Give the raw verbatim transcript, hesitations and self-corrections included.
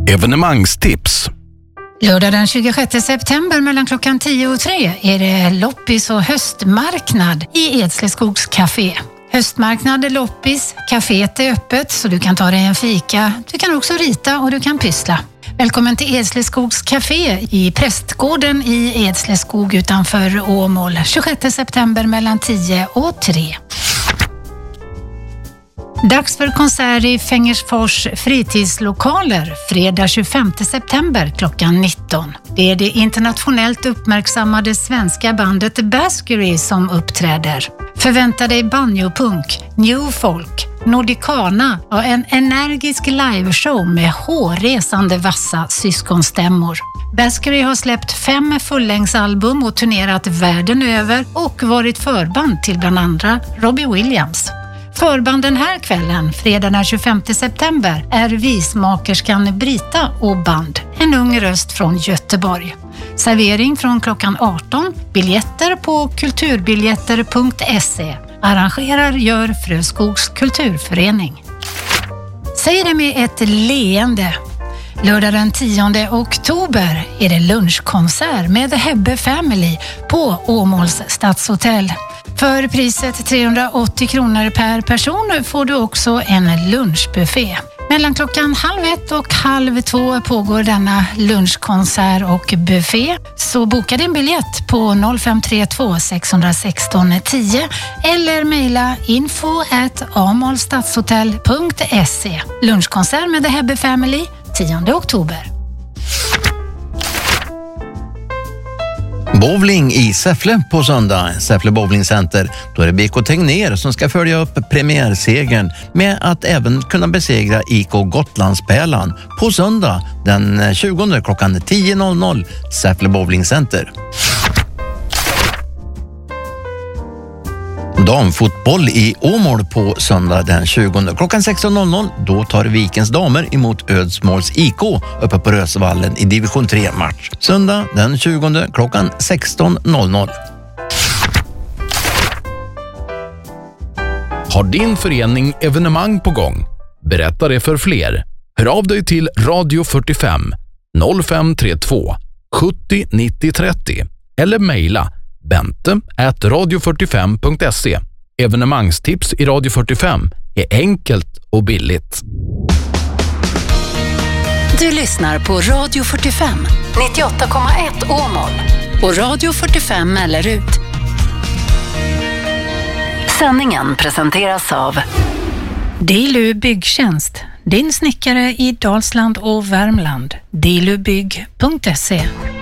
Evenemangstips. Lördag den tjugosjätte september mellan klockan tio och tre är det loppis och höstmarknad i Edsleskogs café. Höstmarknad är loppis, kaféet är öppet så du kan ta dig en fika, du kan också rita och du kan pyssla. Välkommen till Edsleskogs café i Prästgården i Edsleskog utanför Åmål, tjugosjätte september mellan tio och tre. Dags för konsert i Fängersfors fritidslokaler fredag tjugofemte september klockan nitton. Det är det internationellt uppmärksammade svenska bandet Baskery som uppträder. Förvänta dig banjopunk, new folk, nordicana och en energisk liveshow med hårresande vassa syskonstämmor. Baskery har släppt fem fullängdsalbum och turnerat världen över och varit förband till bland andra Robbie Williams. Förband den här kvällen, fredag den tjugofemte september, är vismakerskan Brita och band, en ung röst från Göteborg. Servering från klockan arton, biljetter på kulturbiljetter punkt se. Arrangerar gör Fröskogs kulturförening. Säg det med ett leende. Lördag den tionde oktober är det lunchkonsert med The Hebbe Family på Åmåls stadshotell. För priset trehundraåttio kronor per person får du också en lunchbuffé. Mellan klockan halv ett och halv två pågår denna lunchkonsert och buffé. Så boka din biljett på noll fem tre två sex ett sex tio eller mejla info at amolstadshotell punkt se. Lunchkonsert med The Hebbe Family tionde oktober. Bowling i Säffle på söndag, Säffle Bowling Center. Då är det B K Tegnér som ska följa upp premiärsegern med att även kunna besegra I K Gotlandspärlan på söndag den tjugonde klockan tio noll noll, Säffle Bowling Center. Damfotboll i Åmål på söndag den tjugonde klockan sexton noll noll. Då tar Vikens damer emot Ödsmåls I K uppe på Rösvallen i division tre match. Söndag den tjugonde klockan sexton noll noll. Har din förening evenemang på gång? Berätta det för fler. Hör av dig till Radio fyrtiofem noll fem tre två sjuttio nittio trettio eller mejla bente at radio fyrtiofem punkt se. Evenemangstips i Radio fyrtiofem är enkelt och billigt. Du lyssnar på Radio fyrtiofem, nittioåtta komma ett Åmål och Radio fyrtiofem Mellerud. Sändningen presenteras av Dilu Byggtjänst, din snickare i Dalsland och Värmland. dilubygg punkt se.